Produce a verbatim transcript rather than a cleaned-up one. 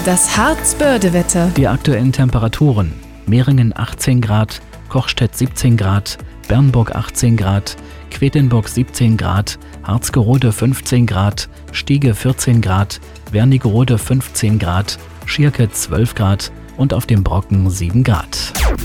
Das Harzbörde-Wetter. Die aktuellen Temperaturen: Meringen achtzehn Grad, Kochstedt siebzehn Grad, Bernburg achtzehn Grad, Quedlinburg siebzehn Grad, Harzgerode fünfzehn Grad, Stiege vierzehn Grad, Wernigerode fünfzehn Grad, Schierke zwölf Grad und auf dem Brocken sieben Grad.